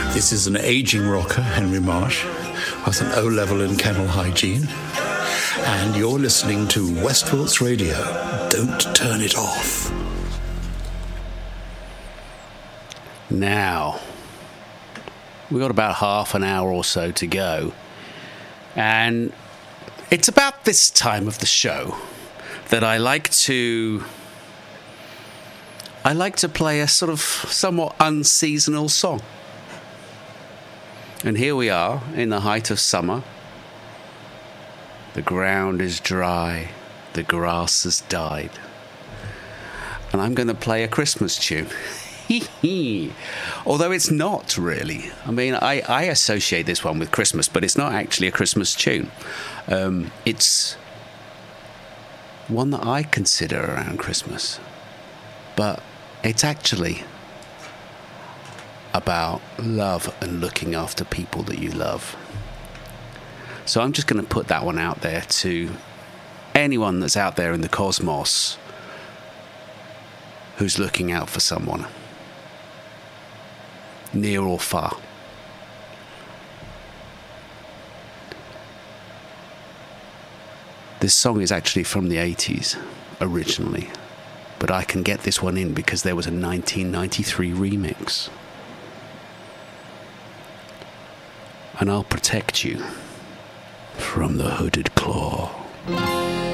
This is an aging rocker, Henry Marsh, with an O-level in kennel hygiene. And you're listening to West Wilts Radio. Don't turn it off. Now, we've got about half an hour or so to go. And it's about this time of the show that I like to play a sort of somewhat unseasonal song. And here we are in the height of summer. The ground is dry, the grass has died. And I'm going to play a Christmas tune. Although it's not really. I mean, I associate this one with Christmas, but it's not actually a Christmas tune. It's one that I consider around Christmas. But it's actually about love and looking after people that you love. So I'm just going to put that one out there to anyone that's out there in the cosmos who's looking out for someone, near or far. This song is actually from the 80s originally, but I can get this one in because there was a 1993 remix. And I'll protect you from the hooded claw.